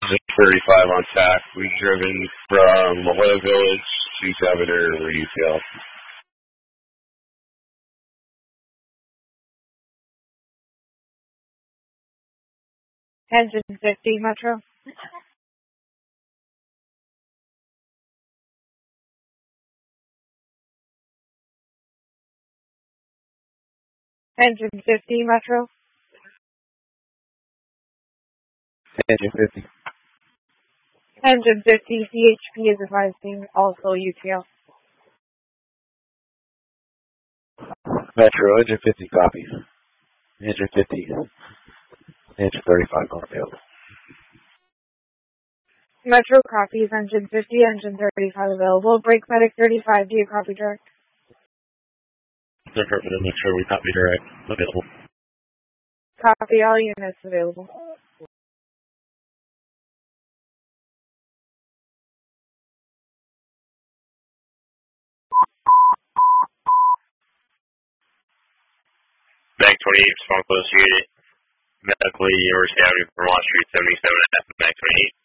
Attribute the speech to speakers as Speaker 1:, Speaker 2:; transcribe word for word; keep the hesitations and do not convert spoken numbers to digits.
Speaker 1: thirty-five on T A C. We've driven from La Jolla Village to Governor Retail.
Speaker 2: Engine fifty, Metro. Engine fifty, Metro.
Speaker 3: Engine fifty.
Speaker 2: Engine fifty, C H P is advising, also U T L.
Speaker 3: Metro, engine fifty, copy. Engine fifty. Engine thirty-five, not available.
Speaker 2: Metro copies, engine fifty, engine thirty-five available. Brake medic thirty-five, do you copy direct?
Speaker 4: Affirmative, Metro, we copy direct. Available.
Speaker 2: Copy all units available.
Speaker 1: Mag twenty-eight, response close unit. Medically, University Avenue, Vermont Street, seventy-seven and a half, Mag twenty-eight.